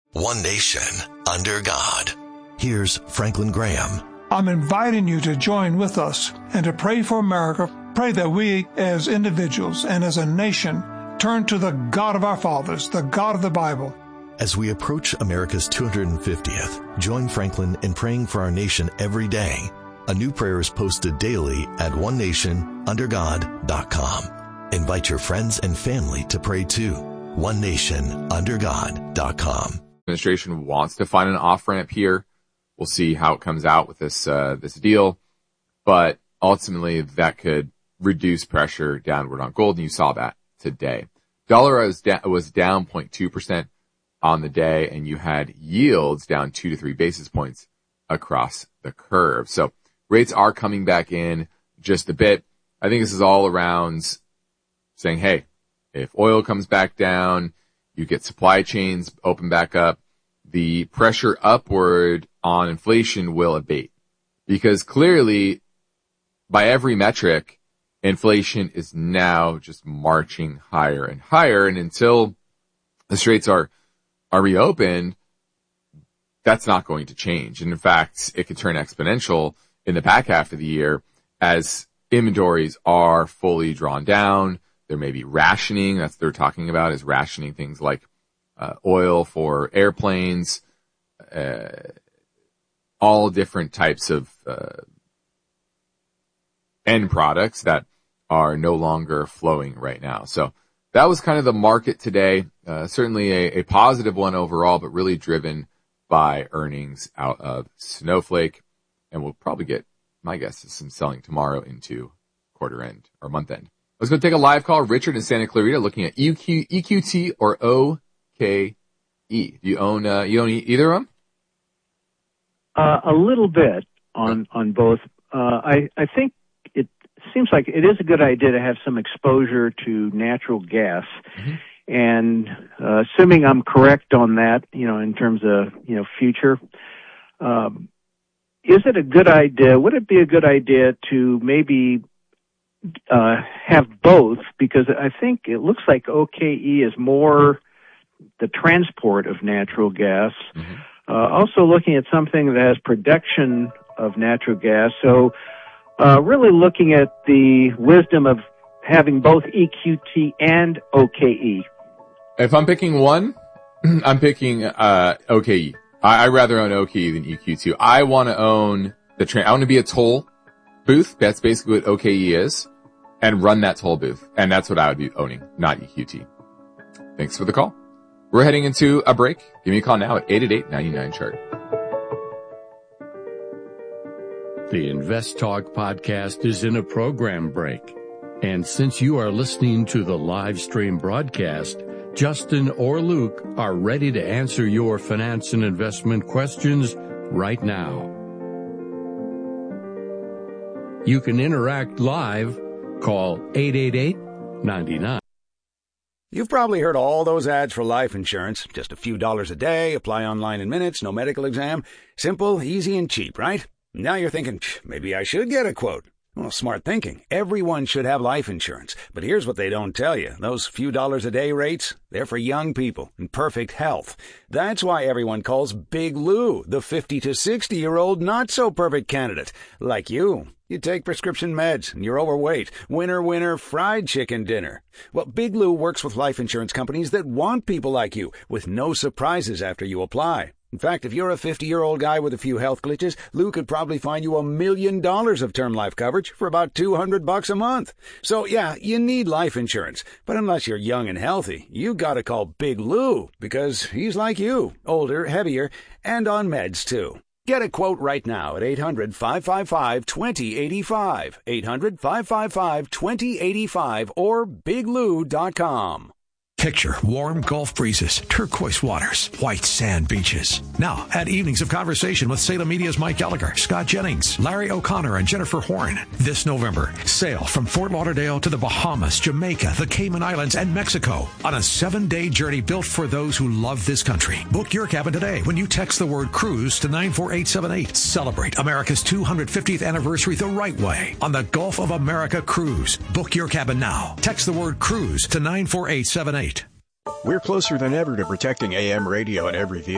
One nation, under God. Here's Franklin Graham. I'm inviting you to join with us and to pray for America. Pray that we as individuals and as a nation turn to the God of our fathers, the God of the Bible. As we approach America's 250th, join Franklin in praying for our nation every day. A new prayer is posted daily at onenationundergod.com. Invite your friends and family to pray too. onenationundergod.com. Administration wants to find an off-ramp here. We'll see how it comes out with this deal. But ultimately, that could reduce pressure downward on gold, and you saw that today. Dollar was down 0.2% on the day, and you had yields down 2 to 3 basis points across the curve. So rates are coming back in just a bit. I think this is all around saying, hey, if oil comes back down, you get supply chains open back up, the pressure upward on inflation will abate. Because clearly, by every metric, inflation is now just marching higher and higher. And until the straits are reopened, that's not going to change. And in fact, it could turn exponential in the back half of the year as inventories are fully drawn down. There may be rationing. That's what they're talking about, is rationing things like oil for airplanes, all different types of end products that are no longer flowing right now. So that was kind of the market today. Certainly a positive one overall, but really driven by earnings out of Snowflake. And we'll probably get, my guess is, some selling tomorrow into quarter end or month end. Let's go take a live call. Richard in Santa Clarita looking at EQT or OKE. Do you own either of them? A little bit on both. I think it seems like it is a good idea to have some exposure to natural gas. Mm-hmm. And assuming I'm correct on that, in terms of, future, is it a good idea? Would it be a good idea to maybe have both? Because I think it looks like OKE is more the transport of natural gas. Mm-hmm. Also looking at something that has production of natural gas. So really looking at the wisdom of having both EQT and OKE. If I'm picking one, I'm picking OKE. I rather own OKE than EQ2. I want to own I want to be a toll booth. That's basically what OKE is, and run that toll booth. And that's what I would be owning, not EQT. Thanks for the call. We're heading into a break. Give me a call now at 888-99-CHART. The Invest Talk podcast is in a program break. And since you are listening to the live stream broadcast, Justin or Luke are ready to answer your finance and investment questions right now. You can interact live. Call 888-99. You've probably heard all those ads for life insurance. Just a few dollars a day, apply online in minutes, no medical exam. Simple, easy, and cheap, right? Now you're thinking, maybe I should get a quote. Well, smart thinking. Everyone should have life insurance. But here's what they don't tell you. Those few dollars a day rates, they're for young people in perfect health. That's why everyone calls Big Lou the 50 to 60-year-old not-so-perfect candidate. Like you. You take prescription meds, and you're overweight. Winner, fried chicken dinner. Well, Big Lou works with life insurance companies that want people like you, with no surprises after you apply. In fact, if you're a 50-year-old guy with a few health glitches, Lou could probably find you $1 million of term life coverage for about $200 a month. So, yeah, you need life insurance. But unless you're young and healthy, you gotta call Big Lou, because he's like you, older, heavier, and on meds, too. Get a quote right now at 800-555-2085, 800-555-2085, or biglou.com. Picture warm Gulf breezes, turquoise waters, white sand beaches. Now, add evenings of conversation with Salem Media's Mike Gallagher, Scott Jennings, Larry O'Connor, and Jennifer Horn. This November, sail from Fort Lauderdale to the Bahamas, Jamaica, the Cayman Islands, and Mexico on a 7-day journey built for those who love this country. Book your cabin today when you text the word cruise to 94878. Celebrate America's 250th anniversary the right way on the Gulf of America Cruise. Book your cabin now. Text the word cruise to 94878. We're closer than ever to protecting AM radio in every vehicle.